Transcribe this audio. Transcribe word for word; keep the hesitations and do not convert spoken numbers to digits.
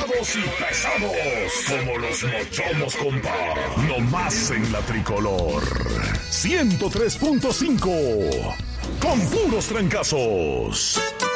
durados y pesados como los mochomos, compa. No más en la tricolor. ciento tres punto cinco con puros trancazos.